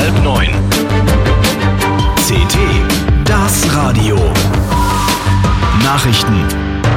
8:30. CT, das Radio. Nachrichten.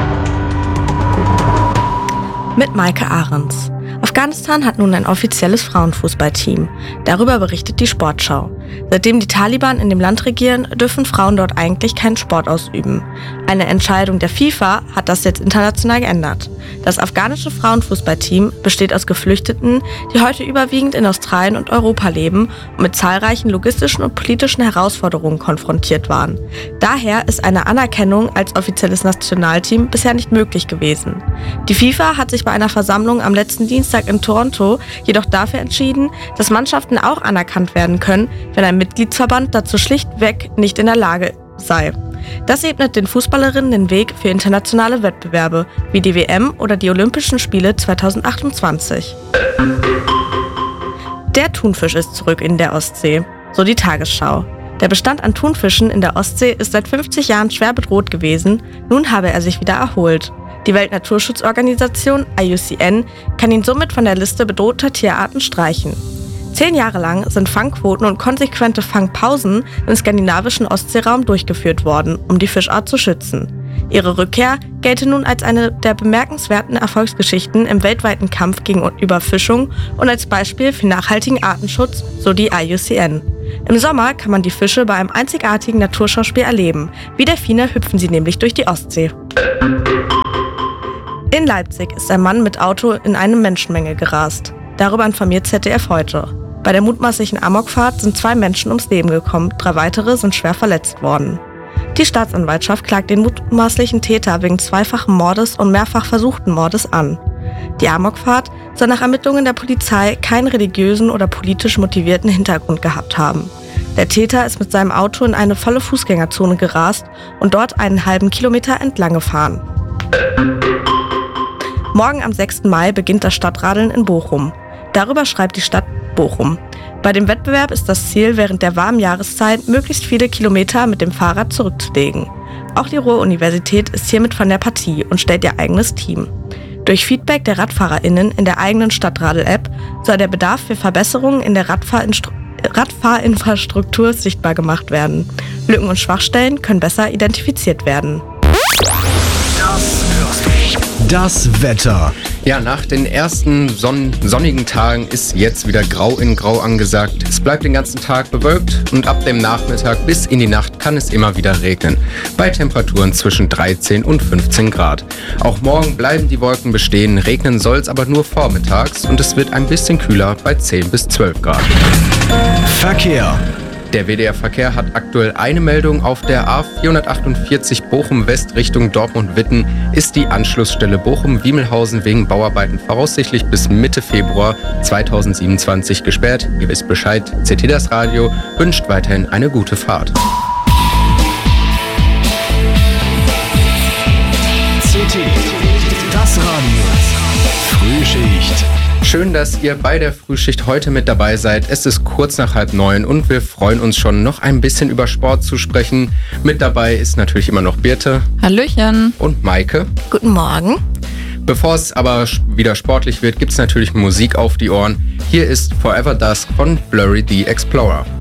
Mit Maike Ahrens. Afghanistan hat nun ein offizielles Frauenfußballteam. Darüber berichtet die Sportschau. Seitdem die Taliban in dem Land regieren, dürfen Frauen dort eigentlich keinen Sport ausüben. Eine Entscheidung der FIFA hat das jetzt international geändert. Das afghanische Frauenfußballteam besteht aus Geflüchteten, die heute überwiegend in Australien und Europa leben und mit zahlreichen logistischen und politischen Herausforderungen konfrontiert waren. Daher ist eine Anerkennung als offizielles Nationalteam bisher nicht möglich gewesen. Die FIFA hat sich bei einer Versammlung am letzten Dienstag in Toronto jedoch dafür entschieden, dass Mannschaften auch anerkannt werden können, wenn ein Mitgliedsverband dazu schlichtweg nicht in der Lage sei. Das ebnet den Fußballerinnen den Weg für internationale Wettbewerbe, wie die WM oder die Olympischen Spiele 2028. Der Thunfisch ist zurück in der Ostsee, so die Tagesschau. Der Bestand an Thunfischen in der Ostsee ist seit 50 Jahren schwer bedroht gewesen, nun habe er sich wieder erholt. Die Weltnaturschutzorganisation IUCN kann ihn somit von der Liste bedrohter Tierarten streichen. 10 Jahre lang sind Fangquoten und konsequente Fangpausen im skandinavischen Ostseeraum durchgeführt worden, um die Fischart zu schützen. Ihre Rückkehr gelte nun als eine der bemerkenswerten Erfolgsgeschichten im weltweiten Kampf gegen Überfischung und als Beispiel für nachhaltigen Artenschutz, so die IUCN. Im Sommer kann man die Fische bei einem einzigartigen Naturschauspiel erleben. Wie Delfine hüpfen sie nämlich durch die Ostsee. In Leipzig ist ein Mann mit Auto in eine Menschenmenge gerast. Darüber informiert ZDF heute. Bei der mutmaßlichen Amokfahrt sind 2 Menschen ums Leben gekommen, 3 weitere sind schwer verletzt worden. Die Staatsanwaltschaft klagt den mutmaßlichen Täter wegen zweifachen Mordes und mehrfach versuchten Mordes an. Die Amokfahrt soll nach Ermittlungen der Polizei keinen religiösen oder politisch motivierten Hintergrund gehabt haben. Der Täter ist mit seinem Auto in eine volle Fußgängerzone gerast und dort einen halben Kilometer entlang gefahren. Morgen am 6. Mai beginnt das Stadtradeln in Bochum. Darüber schreibt die Stadt Bochum. Bei dem Wettbewerb ist das Ziel, während der warmen Jahreszeit möglichst viele Kilometer mit dem Fahrrad zurückzulegen. Auch die Ruhr-Universität ist hiermit von der Partie und stellt ihr eigenes Team. Durch Feedback der RadfahrerInnen in der eigenen Stadtradel-App soll der Bedarf für Verbesserungen in der Radfahrinfrastruktur sichtbar gemacht werden. Lücken und Schwachstellen können besser identifiziert werden. Das Wetter. Ja, nach den ersten sonnigen Tagen ist jetzt wieder Grau in Grau angesagt. Es bleibt den ganzen Tag bewölkt und ab dem Nachmittag bis in die Nacht kann es immer wieder regnen. Bei Temperaturen zwischen 13 und 15 Grad. Auch morgen bleiben die Wolken bestehen, regnen soll es aber nur vormittags und es wird ein bisschen kühler bei 10 bis 12 Grad. Verkehr. Der WDR Verkehr hat aktuell eine Meldung. Auf der A448 Bochum-West Richtung Dortmund-Witten ist die Anschlussstelle Bochum-Wiemelhausen wegen Bauarbeiten voraussichtlich bis Mitte Februar 2027 gesperrt. Ihr wisst Bescheid. CT das Radio wünscht weiterhin eine gute Fahrt. CT, das Radio. Frühschicht. Schön, dass ihr bei der Frühschicht heute mit dabei seid. Es ist kurz nach 8:30 und wir freuen uns schon, noch ein bisschen über Sport zu sprechen. Mit dabei ist natürlich immer noch Birte. Hallöchen. Und Maike. Guten Morgen. Bevor es aber wieder sportlich wird, gibt es natürlich Musik auf die Ohren. Hier ist Forever Dusk von Blurry the Explorer.